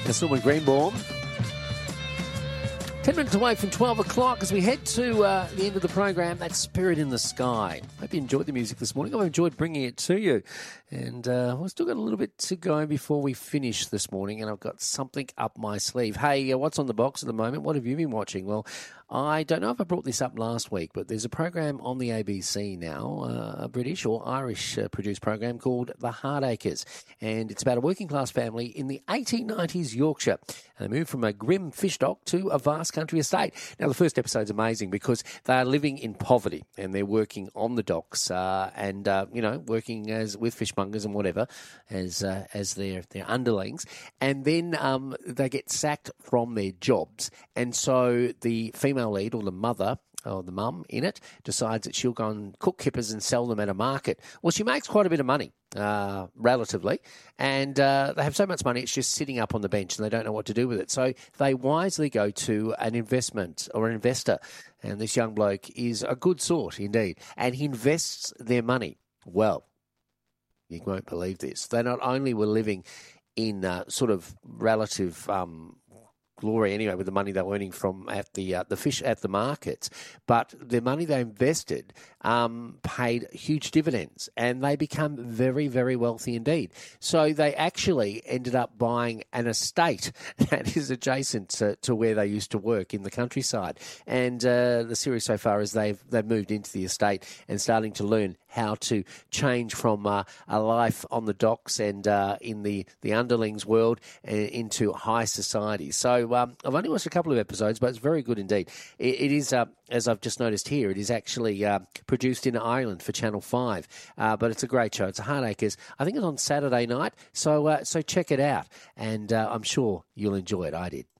Silver Greenbaum. 10 minutes away from 12 o'clock as we head to the end of the program. That's Spirit in the Sky. Hope you enjoyed the music this morning. I've enjoyed bringing it to you. And we've still got a little bit to go before we finish this morning, and I've got something up my sleeve. Hey, what's on the box at the moment? What have you been watching? Well, I don't know if I brought this up last week, but there's a program on the ABC now, a British or Irish produced program called The Hardacres, and it's about a working-class family in the 1890s Yorkshire. And they moved from a grim fish dock to a vast country estate. Now, the first episode's amazing because they are living in poverty, and they're working on the docks and working as with fishmongers and whatever as their underlings. And then they get sacked from their jobs, and so the female lead, or the mother, or the mum in it, decides that she'll go and cook kippers and sell them at a market. Well, she makes quite a bit of money, relatively, and they have so much money it's just sitting up on the bench and they don't know what to do with it. So they wisely go to an investment or an investor, and this young bloke is a good sort indeed, and he invests their money. Well, you won't believe this. They not only were living in sort of relative glory anyway with the money they were earning from at the fish at the markets, but the money they invested paid huge dividends, and they become very, very wealthy indeed. So they actually ended up buying an estate that is adjacent to where they used to work in the countryside. And the series so far is they've moved into the estate and starting to learn how to change from a life on the docks and in the underlings world into high society. So I've only watched a couple of episodes, but it's very good indeed. It is, as I've just noticed here, it is actually produced in Ireland for Channel 5, but it's a great show. It's a Hardacres. I think it's on Saturday night, so check it out, and I'm sure you'll enjoy it. I did.